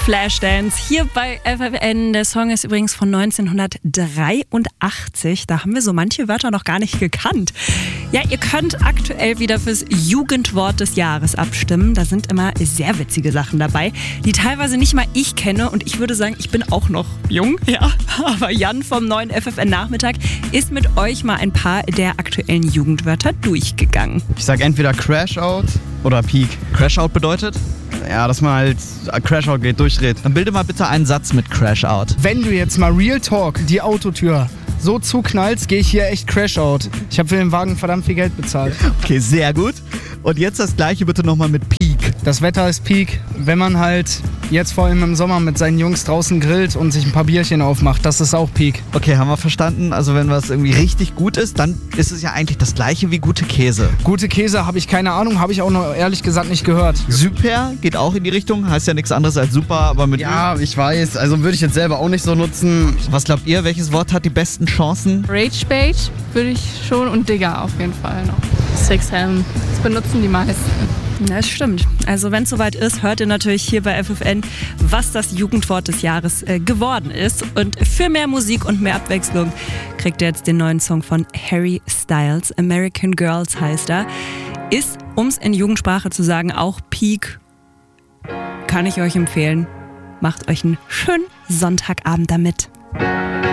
Flashdance hier bei FFN. Der Song ist übrigens von 1983. Da haben wir so manche Wörter noch gar nicht gekannt. Ja, ihr könnt aktuell wieder fürs Jugendwort des Jahres abstimmen. Da sind immer sehr witzige Sachen dabei, die teilweise nicht mal ich kenne. Und ich würde sagen, ich bin auch noch jung. Ja, aber Jan vom neuen FFN Nachmittag ist mit euch mal ein paar der aktuellen Jugendwörter durchgegangen. Ich sag entweder Crashout oder Peak. Crashout bedeutet? Ja, dass man halt Crashout geht, durchdreht. Dann bilde mal bitte einen Satz mit Crashout. Wenn du jetzt mal Real Talk die Autotür so zuknallst, gehe ich hier echt Crashout. Ich habe für den Wagen verdammt viel Geld bezahlt. Okay, sehr gut. Und jetzt das gleiche bitte nochmal mit Peak. Das Wetter ist Peak. Wenn man halt jetzt vor allem im Sommer mit seinen Jungs draußen grillt und sich ein paar Bierchen aufmacht, das ist auch Peak. Okay, haben wir verstanden. Also wenn was irgendwie richtig gut ist, dann ist es ja eigentlich das gleiche wie gute Käse. Gute Käse habe ich keine Ahnung, habe ich auch noch ehrlich gesagt nicht gehört. Super geht auch in die Richtung, heißt ja nichts anderes als super, aber mit Ja, ich weiß. Also würde ich jetzt selber auch nicht so nutzen. Was glaubt ihr, welches Wort hat die besten Chancen? Ragebait würde ich schon und Digger auf jeden Fall noch. Sexhelm, das benutzen die meisten. Das stimmt. Also wenn es soweit ist, hört ihr natürlich hier bei FFN, was das Jugendwort des Jahres geworden ist. Und für mehr Musik und mehr Abwechslung kriegt ihr jetzt den neuen Song von Harry Styles. American Girls heißt er. Ist, um es in Jugendsprache zu sagen, auch Peak. Kann ich euch empfehlen. Macht euch einen schönen Sonntagabend damit.